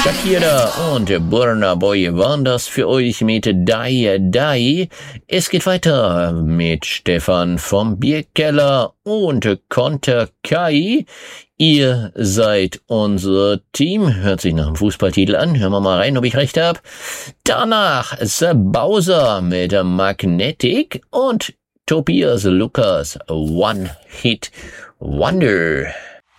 Shakira und Burna Boy waren das für euch mit Die Die. Es geht weiter mit Stefan vom Bierkeller und Konter Kai. Ihr seid unser Team. Hört sich nach einem Fußballtitel an. Hören wir mal rein, ob ich recht habe. Danach The Bowser mit Magnetic und Tobias Lukas One Hit Wonder.